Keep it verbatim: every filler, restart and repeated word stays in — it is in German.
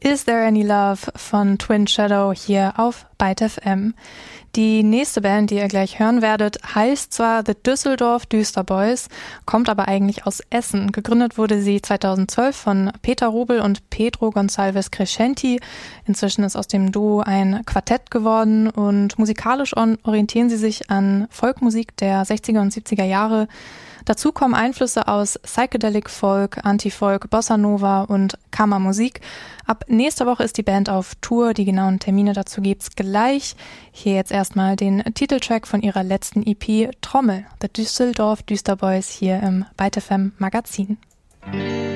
Is There Any Love von Twin Shadow hier auf Byte F M. Die nächste Band, die ihr gleich hören werdet, heißt zwar The Düsseldorf Düsterboys, kommt aber eigentlich aus Essen. Gegründet wurde sie zweitausendzwölf von Peter Rubel und Pedro Gonçalves Crescenti. Inzwischen ist aus dem Duo ein Quartett geworden und musikalisch orientieren sie sich an Folkmusik der sechziger und siebziger Jahre. Dazu kommen Einflüsse aus Psychedelic Folk, Anti-Folk, Bossa Nova und Kammermusik. Ab nächster Woche ist die Band auf Tour. Die genauen Termine dazu gibt's gleich. Hier jetzt erstmal den Titeltrack von ihrer letzten E P Trommel, The Düsseldorf Düsterboys, hier im Byte F M Magazin.